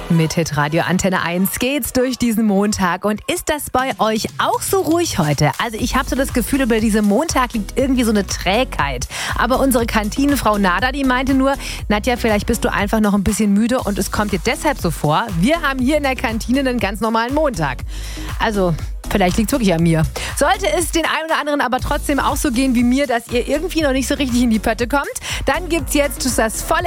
Mit Hitradio Antenne 1 geht's durch diesen Montag. Und ist das bei euch auch so ruhig heute? Also ich habe so das Gefühl, über diesem Montag liegt irgendwie so eine Trägheit. Aber unsere Kantinenfrau Nada, die meinte nur, Nadja, vielleicht bist du einfach noch ein bisschen müde und es kommt dir deshalb so vor, wir haben hier in der Kantine einen ganz normalen Montag. Also vielleicht liegt es wirklich an mir. Sollte es den einen oder anderen aber trotzdem auch so gehen wie mir, dass ihr irgendwie noch nicht so richtig in die Pötte kommt, dann gibt's jetzt das volle